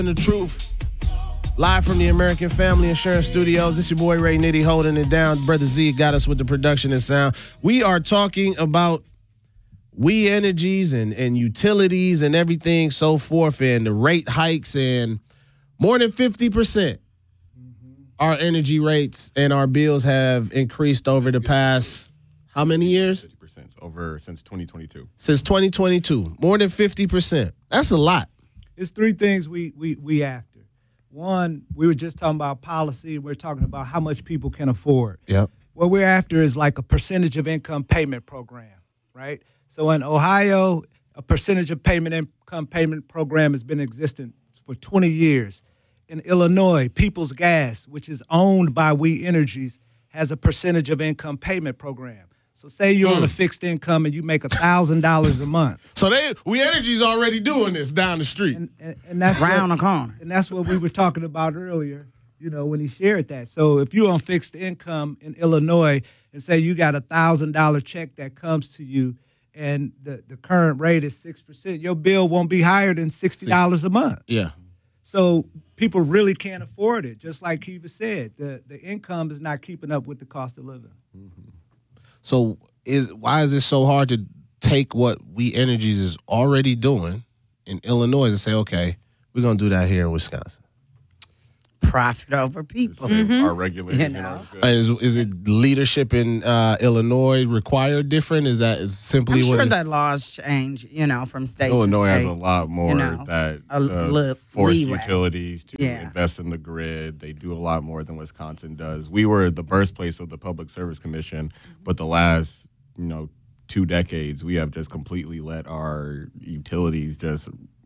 The truth. Live from the American Family Insurance Studios. This your boy Ray Nitty holding it down. Brother Z got us with the production and sound. We are talking about We Energies and utilities and everything so forth and the rate hikes, and more than 50% our energy rates and our bills have increased over the past how many years? 50% over since 2022. Since 2022. More than 50%. That's a lot. It's three things we after. One, we were just talking about policy. We're talking about how much people can afford. Yep. What we're after is like a percentage of income payment program, right? So in Ohio, a percentage of income payment program has been existing for 20 years. In Illinois, People's Gas, which is owned by We Energies, has a percentage of income payment program. So say you're on a fixed income and you make $1,000 a month. So We Energy's already doing this down the street. And that's Round the corner. And that's what we were talking about earlier, when he shared that. So if you're on fixed income in Illinois and say you got $1,000 check that comes to you and the current rate is 6%, your bill won't be higher than $60 a month. Yeah. So people really can't afford it. Just like Kiva said, the income is not keeping up with the cost of living. Mm-hmm. So why is it so hard to take what We Energies is already doing in Illinois and say, okay, we're going to do that here in Wisconsin? Profit over people. Our regulators, Is it leadership in Illinois required different? Is that simply I'm what sure that laws change, from state Illinois to has state. a lot more that force leeway. utilities to invest in the grid. They do a lot more than Wisconsin does. We were the birthplace of the Public Service Commission, but the last 2 decades we have just completely let our utilities just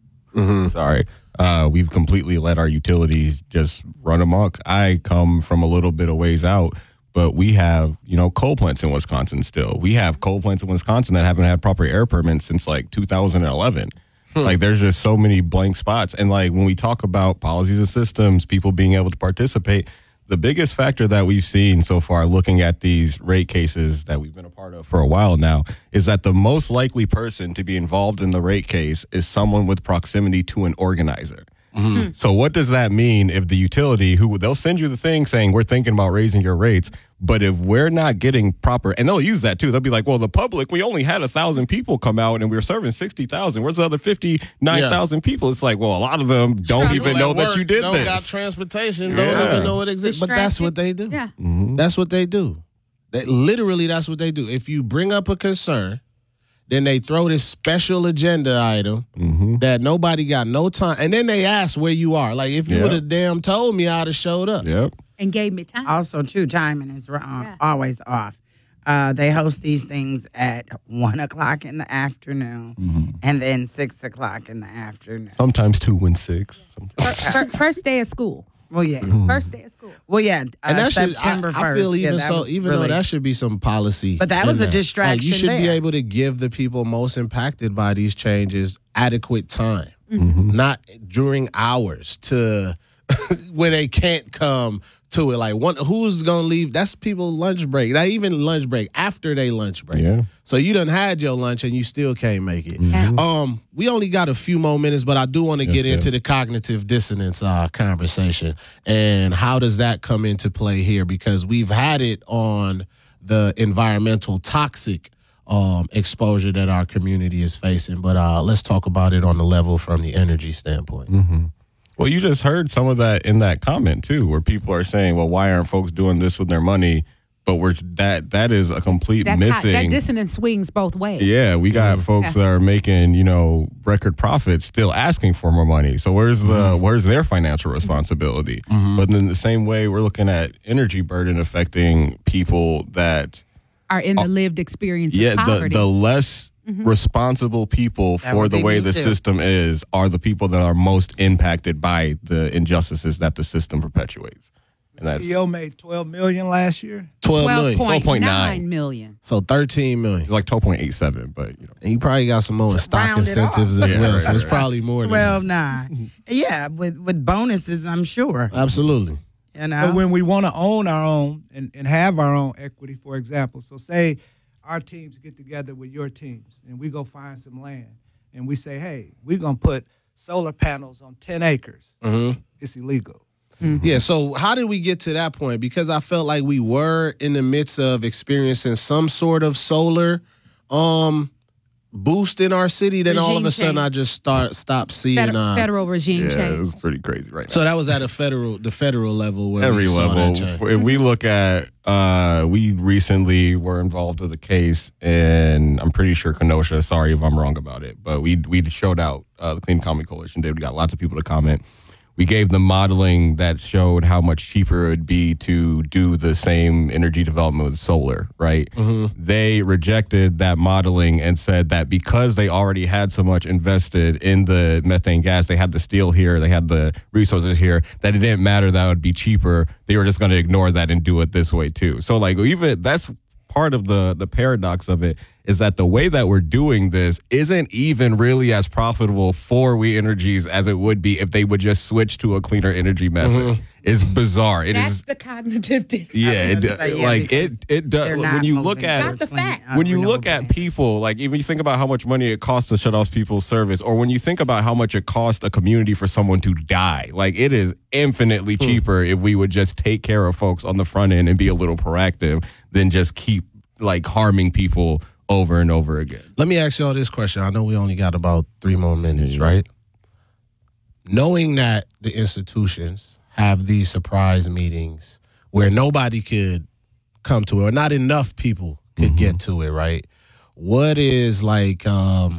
we've completely let our utilities just run amok. I come from a little bit of ways out, but we have, coal plants in Wisconsin still. We have coal plants in Wisconsin that haven't had proper air permits since 2011. Like there's just so many blank spots. And when we talk about policies and systems, people being able to participate, the biggest factor that we've seen so far looking at these rate cases that we've been a part of for a while now is that the most likely person to be involved in the rate case is someone with proximity to an organizer. Mm-hmm. So what does that mean if the utility, they'll send you the thing saying we're thinking about raising your rates, but if we're not getting proper, and they'll use that too, they'll be like, well, the public, we only had 1,000 people come out and we were serving 60,000. Where's the other 59,000 people? It's like, well, a lot of them don't even know that you did don't this. Got transportation, don't even know it exists. But that's what they do. Yeah. Mm-hmm. That's what they do. Literally, that's what they do. If you bring up a concern, then they throw this special agenda item that nobody got no time. And then they ask where you are. Like, if you would have damn told me, I'd have showed up. Yep. And gave me time. Also, too, timing is always off. They host these things at 1 o'clock in the afternoon and then 6 o'clock in the afternoon. Sometimes 2 and 6. First day of school. Well, yeah. First day of school. Well, yeah. And that September 1st. I feel even though that should be some policy. But that was a distraction. You should be there. able to give the people most impacted by these changes adequate time, not during hours to where they can't come to it. Like, who's going to leave? That's people's lunch break. Not even lunch break, after they lunch break. Yeah. So you done had your lunch and you still can't make it. We only got a few more minutes, but I do want to get into the cognitive dissonance conversation. And how does that come into play here? Because we've had it on the environmental toxic exposure that our community is facing. But let's talk about it on the level from the energy standpoint. Mm-hmm. Well, you just heard some of that in that comment, too, where people are saying, well, why aren't folks doing this with their money? But that is a complete missing. That dissonance swings both ways. Yeah, we got folks that are making, record profits still asking for more money. So where's their financial responsibility? But in the same way, we're looking at energy burden affecting people that are in the lived experience of poverty. the less responsible people for the way the system are the people that are most impacted by the injustices that the system perpetuates. And the CEO made $12 million last year. 12.9 million. So 13 million. Like 12.87, but and you probably got some more stock incentives as well. So it's probably more. 12.9. Yeah, with bonuses, I'm sure. Absolutely. But when we want to own our own and have our own equity, for example, so say our teams get together with your teams and we go find some land and we say, hey, we're going to put solar panels on 10 acres, it's illegal. Yeah, so how did we get to that point? Because I felt like we were in the midst of experiencing some sort of solar boost in our city. Then all of a sudden, I just stopped seeing federal regime It change. was pretty crazy right now. So that was at the federal level. Where Every we saw level. that change. If we look at, we recently were involved with a case, and I'm pretty sure Kenosha, sorry if I'm wrong about it, but we showed out, the Clean Economy Coalition did. We got lots of people to comment. We gave them modeling that showed how much cheaper it would be to do the same energy development with solar, right? They rejected that modeling and said that because they already had so much invested in the methane gas, they had the steel here, they had the resources here, that it didn't matter that it would be cheaper. They were just going to ignore that and do it this way too. So like even that's part of the paradox of it, is that the way that we're doing this isn't even really as profitable for We Energies as it would be if they would just switch to a cleaner energy method. It's bizarre. That's the cognitive dissonance. It does. When you look at Not the fact. when you look at people, like even you think about how much money it costs to shut off people's service, or when you think about how much it costs a community for someone to die, like it is infinitely cheaper if we would just take care of folks on the front end and be a little proactive than just keep like harming people over and over again. Let me ask y'all this question. I know we only got about 3 more minutes, right? Knowing that the institutions have these surprise meetings where nobody could come to it, or not enough people could get to it, right? What is like the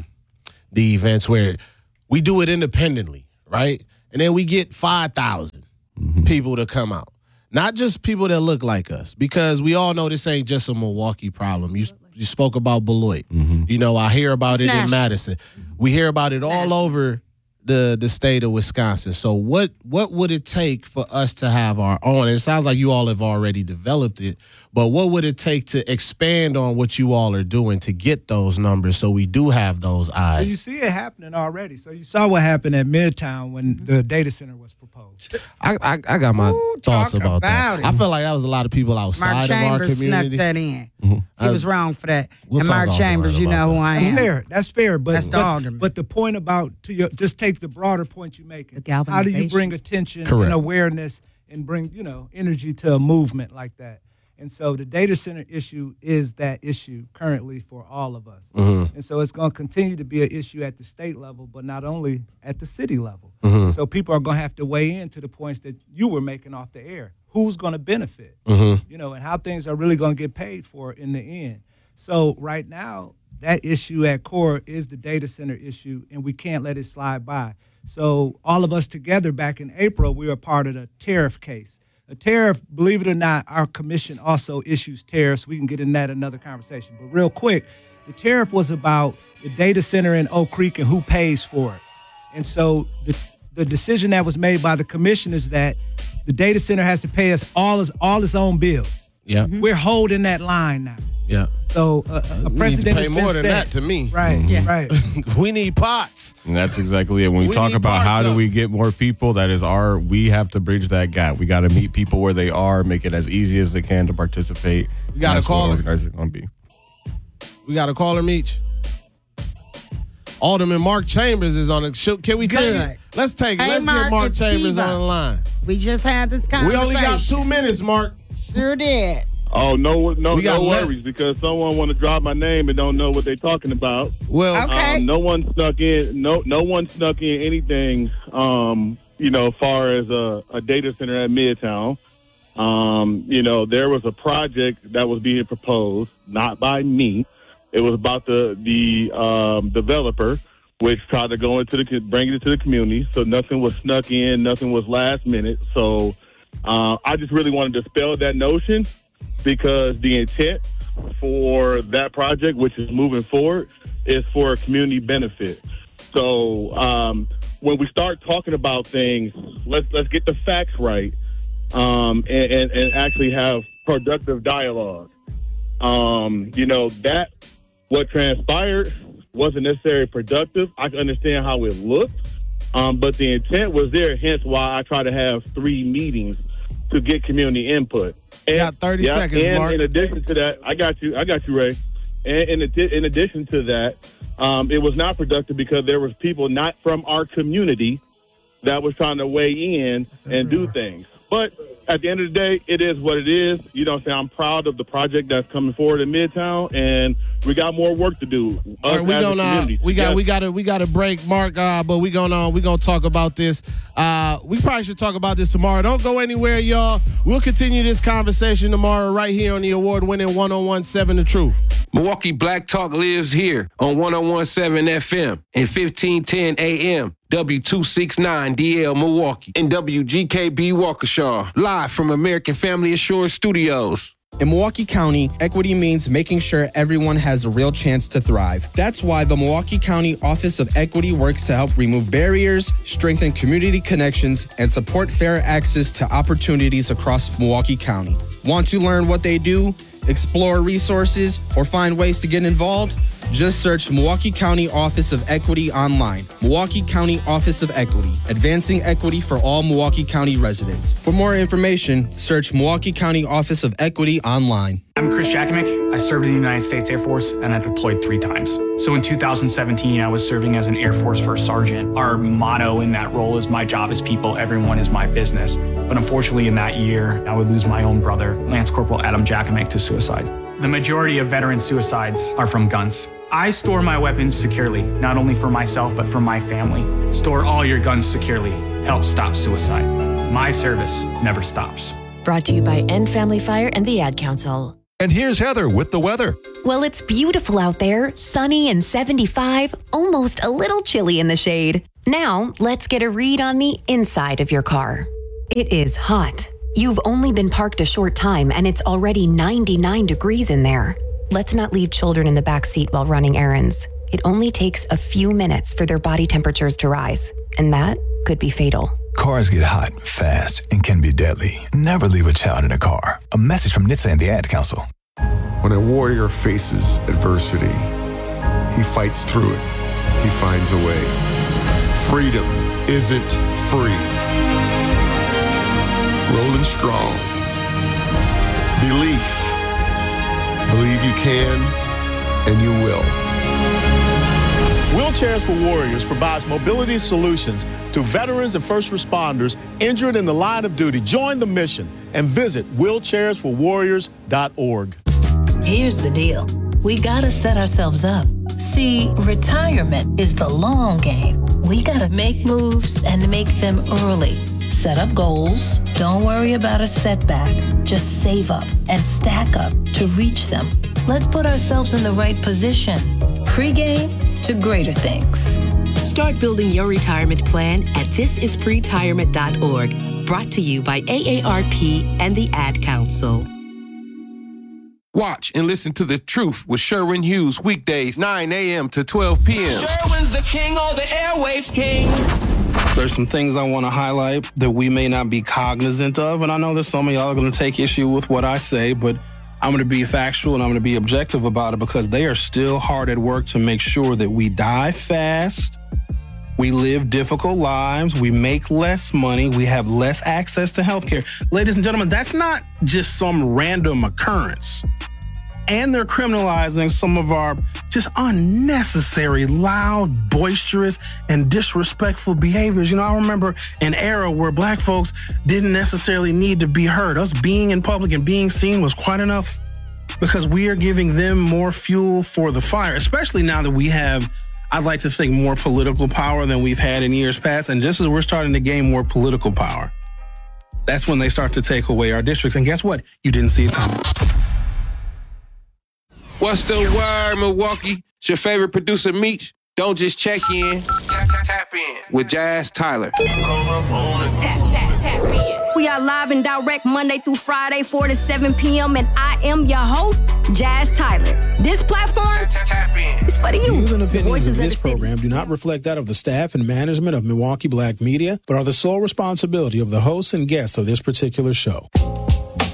events where we do it independently, right? And then we get 5,000 people to come out. Not just people that look like us, because we all know this ain't just a Milwaukee problem. You spoke about Beloit. You know, I hear about it in Madison. We hear about it all over the state of Wisconsin. So what would it take for us to have our own? And it sounds like you all have already developed it, but what would it take to expand on what you all are doing to get those numbers so we do have those eyes? So you see it happening already. So you saw what happened at Midtown when the data center was proposed. I got my thoughts about that. it. I feel like that was a lot of people outside Mark of our Chambers snuck community. that in. He was wrong for that. We'll and talk Mark offline Chambers, you about know who I That's am. fair. That's fair. But That's the alderman. But the point about just take the broader point you're making. The How do you galvanization. bring attention Correct. and awareness and bring energy to a movement like that? And so the data center issue is that issue currently for all of us. And so it's going to continue to be an issue at the state level, but not only at the city level. So people are going to have to weigh in to the points that you were making off the air. Who's going to benefit? And how things are really going to get paid for in the end. So right now, that issue at core is the data center issue, and we can't let it slide by. So all of us together back in April, we were part of the tariff case. A tariff, believe it or not, our commission also issues tariffs. We can get in that another conversation. But real quick, the tariff was about the data center in Oak Creek and who pays for it. And so the decision that was made by the commission is that the data center has to pay us all its own bills. Yeah. We're holding that line now. Yeah. So a precedent has pay been more than set. that to me. Right, right. We need pots. And that's exactly it. When we We talk need about parts how do of- we get more people, that is we have to bridge that gap. We got to meet people where they are, make it as easy as they can to participate. We gotta That's call what her. organizers are going to be. We got to call him each. Alderman Mark Chambers is on it. Can we take Good. it? Let's take it. Hey, Let's Mark, get Mark it's Chambers Steve-O. on the line. We just had this We conversation. only got 2 minutes, Mark. Sure did. Oh, no We got worries, because someone want to drop my name and don't know what they're talking about. Well, Okay. No one snuck in. No one snuck in anything. As far as a data center at Midtown. There was a project that was being proposed, not by me. It was about the developer, which tried to bring it to the community. So nothing was snuck in. Nothing was last minute. So I just really wanted to dispel that notion, because the intent for that project, which is moving forward, is for a community benefit. So when we start talking about things, let's get the facts right, and actually have productive dialogue. That what transpired wasn't necessarily productive. I can understand how it looked, but the intent was there. Hence why I try to have 3 meetings to get community input. And, got 30 seconds, and Mark. in addition to that, I got you, Ray. And in addition to that, it was not productive because there was people not from our community that was trying to weigh in and do things. But at the end of the day, it is what it is. You know what I'm saying? I'm proud of the project that's coming forward in Midtown, and we got more work to do. All right, we got to break, Mark. But we gonna talk about this. We probably should talk about this tomorrow. Don't go anywhere, y'all. We'll continue this conversation tomorrow right here on the award-winning 101.7 The Truth. Milwaukee Black Talk lives here on 101.7 FM and 1510 AM. W269DL Milwaukee and WGKB Waukesha, live from American Family Assurance Studios. In Milwaukee County, equity means making sure everyone has a real chance to thrive. That's why the Milwaukee County Office of Equity works to help remove barriers, strengthen community connections, and support fair access to opportunities across Milwaukee County. Want to learn what they do, explore resources, or find ways to get involved? Just search Milwaukee County Office of Equity online. Milwaukee County Office of Equity, advancing equity for all Milwaukee County residents. For more information, search Milwaukee County Office of Equity online. I'm Chris Jakimick. I served in the United States Air Force, and I deployed 3 times. So in 2017, I was serving as an Air Force First Sergeant. Our motto in that role is, my job is people, everyone is my business. But unfortunately, in that year, I would lose my own brother, Lance Corporal Adam Jakimick, to suicide. The majority of veteran suicides are from guns. I store my weapons securely, not only for myself, but for my family. Store all your guns securely. Help stop suicide. My service never stops. Brought to you by End Family Fire and the Ad Council. And here's Heather with the weather. Well, it's beautiful out there, sunny and 75, almost a little chilly in the shade. Now, let's get a read on the inside of your car. It is hot. You've only been parked a short time and it's already 99 degrees in there. Let's not leave children in the back seat while running errands. It only takes a few minutes for their body temperatures to rise, and that could be fatal. Cars get hot, fast, and can be deadly. Never leave a child in a car. A message from NHTSA and the Ad Council. When a warrior faces adversity, he fights through it. He finds a way. Freedom isn't free. Rolling strong. Belief. Believe you can, and you will. Wheelchairs for Warriors provides mobility solutions to veterans and first responders injured in the line of duty. Join the mission and visit wheelchairsforwarriors.org. Here's the deal. We gotta set ourselves up. See, retirement is the long game. We gotta make moves and make them early. Set up goals. Don't worry about a setback. Just save up and stack up to reach them. Let's put ourselves in the right position. Pre-game to greater things. Start building your retirement plan at thisispretirement.org. Brought to you by AARP and the Ad Council. Watch and listen to The Truth with Sherwin Hughes weekdays 9 a.m. to 12 p.m. Sherwin's the king or the airwaves king. There's some things I want to highlight that we may not be cognizant of, and I know that some of y'all are going to take issue with what I say, but I'm going to be factual and I'm going to be objective about it because they are still hard at work to make sure that we die fast, we live difficult lives, we make less money, we have less access to health care. Ladies and gentlemen, that's not just some random occurrence. And they're criminalizing some of our just unnecessary, loud, boisterous, and disrespectful behaviors. You know, I remember an era where black folks didn't necessarily need to be heard. Us being in public and being seen was quite enough because we are giving them more fuel for the fire, especially now that we have, I'd like to think, more political power than we've had in years past. And just as we're starting to gain more political power, that's when they start to take away our districts. And guess what? You didn't see it coming. What's the word, Milwaukee? It's your favorite producer, Meech. Don't just check in. Tap in with Jazz Tyler. Tap in. We are live and direct Monday through Friday, 4 to 7 p.m. And I am your host, Jazz Tyler. This platform is for the youth. Views and opinions Voices of this of the program do not reflect that of the staff and management of Milwaukee Black Media, but are the sole responsibility of the hosts and guests of this particular show.